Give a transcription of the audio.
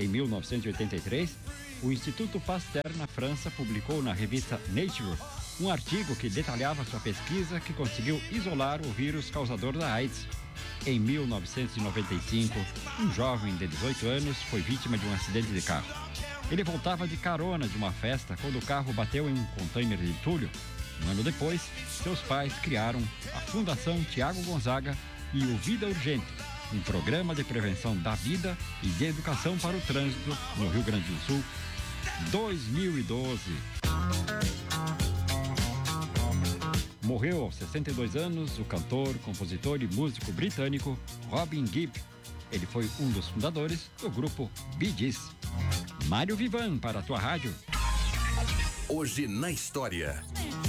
Em 1983, o Instituto Pasteur na França publicou na revista Nature um artigo que detalhava sua pesquisa que conseguiu isolar o vírus causador da AIDS. Em 1995, um jovem de 18 anos foi vítima de um acidente de carro. Ele voltava de carona de uma festa quando o carro bateu em um container de entulho. Um ano depois, seus pais criaram a Fundação Tiago Gonzaga e o Vida Urgente, um programa de prevenção da vida e de educação para o trânsito no Rio Grande do Sul. 2012. Morreu aos 62 anos o cantor, compositor e músico britânico Robin Gibb. Ele foi um dos fundadores do grupo Bee Gees. Mário Vivan para a tua rádio. Hoje na história.